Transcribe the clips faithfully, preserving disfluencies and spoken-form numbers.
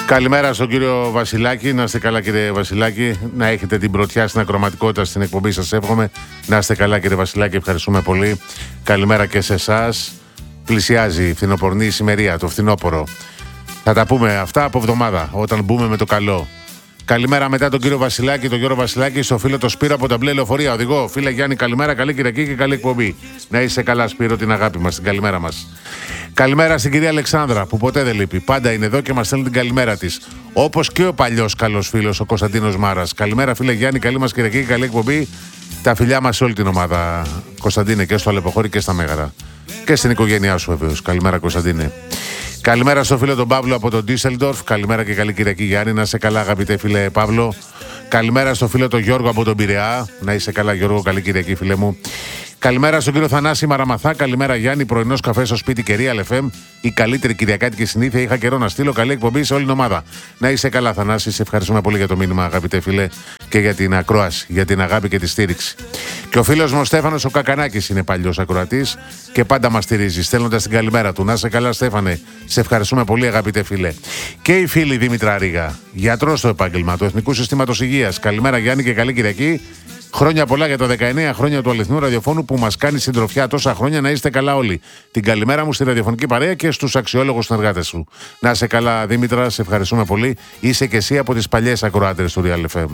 Καλημέρα στον κύριο Βασιλάκη. Να είστε καλά, κύριε Βασιλάκη. Να έχετε την πρωτιά στην ακροματικότητα στην εκπομπή σας, εύχομαι. Να είστε καλά, κύριε Βασιλάκη. Ευχαριστούμε πολύ. Καλημέρα και σε εσάς. Πλησιάζει η φθινοπορνή ησημερία, το φθινόπωρο. Θα τα πούμε αυτά από εβδομάδα, όταν μπούμε με το καλό. Καλημέρα μετά τον κύριο Βασιλάκη, τον Γιώργο Βασιλάκη, στο φίλο το Σπύρο από τα μπλε λεωφορεία. Οδηγό, φίλε Γιάννη, καλημέρα, καλή Κυριακή και καλή εκπομπή. Να είσαι καλά, Σπύρο, την αγάπη μας, την καλημέρα μας. Καλημέρα στην κυρία Αλεξάνδρα, που ποτέ δεν λείπει. Πάντα είναι εδώ και μας στέλνει την καλημέρα της. Όπως και ο παλιός καλός φίλος, ο Κωνσταντίνος Μάρας. Καλημέρα, φίλε Γιάννη, καλή μας Κυριακή και καλή εκπομπή. Τα φιλιά μας σε όλη την ομάδα, Κωνσταντίνε, και στο Αλεποχώρι και στα Μέγαρα. Και στην οικογένειά σου, βεβαίως. Καλημέρα, Κωνσταντίνε. Καλημέρα στο φίλο τον Παύλο από τον Ντίσσελντορφ. Καλημέρα και καλή Κυριακή, Γιάννη. Να είσαι καλά, αγαπητέ φίλε Παύλο. Καλημέρα στο φίλο τον Γιώργο από τον Πειραιά. Να είσαι καλά, Γιώργο, καλή Κυριακή, φίλε μου. Καλημέρα στον κύριο Θανάση Μαραμαθά. Καλημέρα, Γιάννη. Πρωινός καφέ στο σπίτι και Real εφ εμ. Η καλύτερη Κυριακάτικη συνήθεια. Είχα καιρό να στείλω. Καλή εκπομπή σε όλη την ομάδα. Να είσαι καλά, Θανάση. Σε ευχαριστούμε πολύ για το μήνυμα, αγαπητέ φίλε, και για την ακρόαση, για την αγάπη και τη στήριξη. Και ο φίλος μου ο Στέφανος ο Κακανάκης είναι παλιός ακροατής και πάντα μας στηρίζει, στέλνοντας την καλημέρα του. Να είσαι καλά, Στέφανε. Σε ευχαριστούμε πολύ, αγαπητέ φίλε. Και η φίλη Δήμητρα Ρίγα, γιατρός στο επάγγελμα του Εθνικού Συστήματος Υγείας. Καλημέρα, Γιάννη, και καλή Κυριακή. Χρόνια πολλά για τα δεκαεννέα χρόνια του αληθινού ραδιοφώνου που μας κάνει συντροφιά τόσα χρόνια. Να είστε καλά όλοι. Την καλημέρα μου στη ραδιοφωνική παρέα και στους αξιόλογους συνεργάτες σου. Να είσαι καλά, Δήμητρα, σε ευχαριστούμε πολύ. Είσαι και εσύ από τις παλιές ακροάτρες του Real εφ εμ.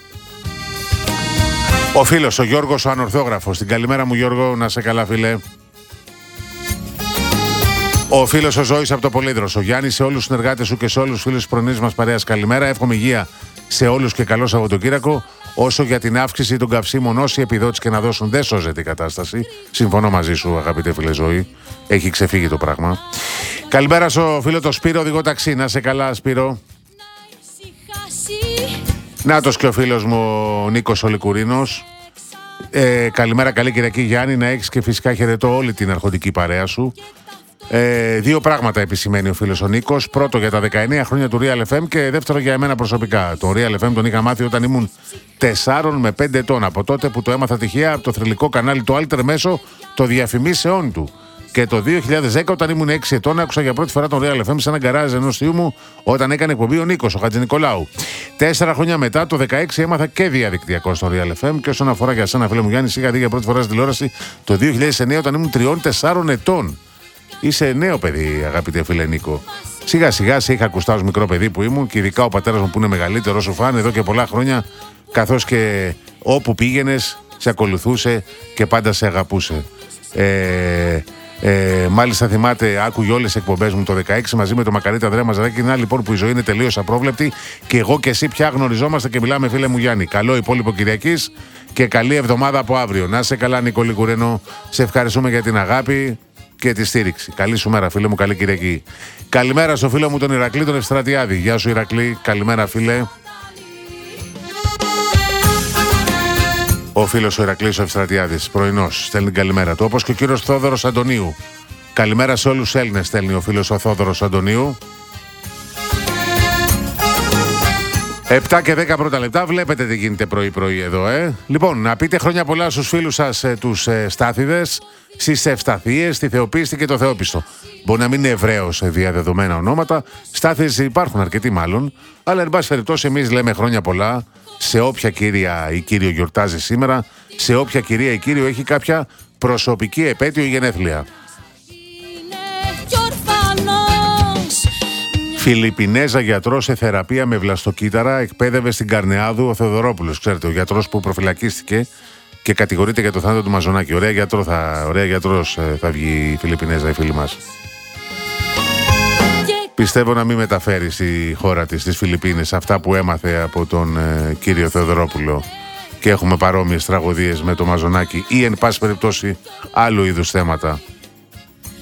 Ο φίλος, ο Γιώργος, ο ανορθόγραφος. Την καλημέρα μου, Γιώργο, να είσαι καλά, φίλε. Ο φίλος ο Ζώης από το Πολύδρος. Ο Γιάννης, σε όλους τους συνεργάτες σου και σε όλους τους φίλους της πρωινής μας παρέας, καλημέρα. Εύχομαι υγεία σε όλους και καλό Σαββατοκύριακο. Όσο για την αύξηση των καυσίμων, όσοι επιδότηση και να δώσουν, δεν σώζεται η κατάσταση. Συμφωνώ μαζί σου, αγαπητέ φίλε Ζωή. Έχει ξεφύγει το πράγμα. Καλημέρα στο φίλο το Σπύρο, οδηγό ταξί. Να είσαι καλά, Σπύρο. Νάτος και ο φίλος μου ο Νίκος ο Λικουρίνος. Ε, καλημέρα, καλή Κυριακή, Γιάννη. Να έχεις και φυσικά χαιρετώ όλη την αρχοντική παρέα σου. Ε, δύο πράγματα επισημαίνει ο φίλος ο Νίκος. Πρώτο, για τα δεκαεννέα χρόνια του Real εφ εμ, και δεύτερο, για εμένα προσωπικά. Το Real εφ εμ τον είχα μάθει όταν ήμουν τεσσάρων με πέντε ετών. Από τότε που το έμαθα τυχαία από το θρυλικό κανάλι του Alter μέσω το διαφημίσεών του. Και το δύο χιλιάδες δέκα, όταν ήμουν έξι ετών, άκουσα για πρώτη φορά τον Real εφ εμ σε έναν γκαράζ ενός θείου μου, όταν έκανε εκπομπή ο Νίκος, ο Χατζηνικολάου. Τέσσερα χρόνια μετά, το δεκαέξι, έμαθα και διαδικτυακό στο Real εφ εμ. Και όσον αφορά για σένα, φίλε μου Γιάννη, είχα δει για πρώτη φορά στην τηλεόραση το δύο χιλιάδες εννέα, όταν ήμουν τριών τεσσάρων ετών. Είσαι νέο παιδί, αγαπητέ φίλε Νίκο. Σιγά σιγά σε είχα ακουστά ως μικρό παιδί που ήμουν, και ειδικά ο πατέρας μου που είναι μεγαλύτερος σου φαν εδώ και πολλά χρόνια, καθώς και όπου πήγαινες σε ακολουθούσε και πάντα σε αγαπούσε. Ε, ε, μάλιστα θυμάται, άκουγε όλες τις εκπομπές μου το δεκαέξι μαζί με το Μακαρίτα Ανδρέα Μαζαράκη. Να λοιπόν που η ζωή είναι τελείως απρόβλεπτη και εγώ και εσύ πια γνωριζόμαστε και μιλάμε, φίλε μου Γιάννη. Καλό υπόλοιπο Κυριακής και καλή εβδομάδα από αύριο. Να σε καλά, Νικόλη Κουρένο. Σε ευχαριστούμε για την αγάπη και τη στήριξη. Καλή σου μέρα, φίλε μου, καλή Κυριακή. Καλημέρα στο φίλο μου τον Ηρακλή, τον Ευστρατιάδη. Γεια σου, Ηρακλή. Καλημέρα, φίλε. Ο φίλος ο Ηρακλής ο Ευστρατιάδης, πρωινός, στέλνει την καλημέρα του. Όπως και ο κύριος Θόδωρος Αντωνίου. Καλημέρα σε όλους τους Έλληνες, στέλνει ο φίλος ο Θόδωρος Αντωνίου. επτά και δέκα πρώτα λεπτά, βλέπετε τι γίνεται πρωί-πρωί εδώ, ε. Λοιπόν, να πείτε χρόνια πολλά στους φίλους σας, ε, τους ε, Στάθηδες, στις Ευσταθίες, στη Θεοπίστη και το Θεόπιστο. Μπορεί να μην είναι Εβραίος ε, διαδεδομένα ονόματα, Στάθηδες υπάρχουν αρκετοί μάλλον, αλλά εν πάση περιπτώσει εμείς λέμε χρόνια πολλά σε όποια κυρία ή κύριο γιορτάζει σήμερα, σε όποια κυρία ή κύριο έχει κάποια προσωπική επέτειο ή γενέθλια. Φιλιππινέζα γιατρός σε θεραπεία με βλαστοκύτταρα εκπαίδευε στην Καρνεάδου ο Θεοδωρόπουλος. Ξέρετε, ο γιατρός που προφυλακίστηκε και κατηγορείται για το θάνατο του Μαζονάκη. Ωραία, γιατρό θα, ωραία γιατρός θα βγει η Φιλιππινέζα, η φίλη μας. Πιστεύω να μην μεταφέρει στη χώρα της, στις Φιλιππίνες, αυτά που έμαθε από τον ε, κύριο Θεοδωρόπουλο. Και έχουμε παρόμοιες τραγωδίες με το Μαζονάκη ή εν πάση περιπτώσει άλλου είδους θέματα.